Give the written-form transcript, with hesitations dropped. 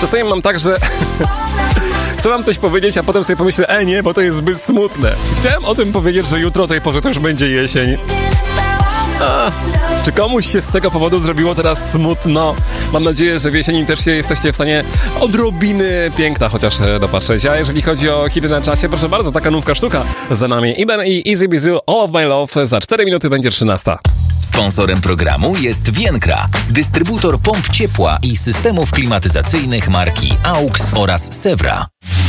Czasami mam tak, że chcę wam coś powiedzieć, a potem sobie pomyślę, nie, bo to jest zbyt smutne. Chciałem o tym powiedzieć, że jutro o tej porze to już będzie jesień. Czy komuś się z tego powodu zrobiło teraz smutno? Mam nadzieję, że w jesieni też jesteście w stanie odrobiny piękna chociaż dopatrzeć. A jeżeli chodzi o hity na czasie, proszę bardzo, taka nówka sztuka za nami. Iben i Easy Bizu, All of My Love. Za 4 minuty będzie 13. Sponsorem programu jest Vienkra, dystrybutor pomp ciepła i systemów klimatyzacyjnych marki AUX oraz Sewra.